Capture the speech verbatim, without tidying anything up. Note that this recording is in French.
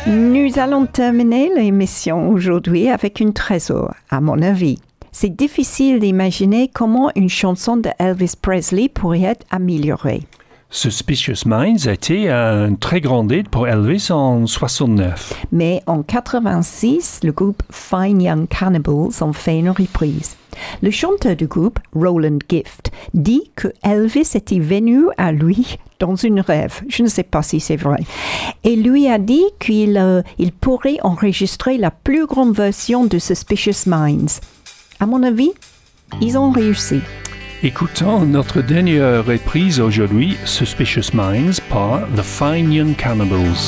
Nous allons terminer l'émission aujourd'hui avec une trésor, à mon avis. C'est difficile d'imaginer comment une chanson de Elvis Presley pourrait être améliorée. Suspicious Minds a été un très grand hit pour Elvis en soixante-neuf. Mais en quatre-vingt-six, le groupe Fine Young Cannibals en fait une reprise. Le chanteur du groupe, Roland Gift, dit que Elvis était venu à lui dans une rêve. Je ne sais pas si c'est vrai. Et lui a dit qu'il euh, il pourrait enregistrer la plus grande version de Suspicious Minds. À mon avis, ils ont réussi. Écoutons notre dernière reprise aujourd'hui, Suspicious Minds par The Fine Young Cannibals.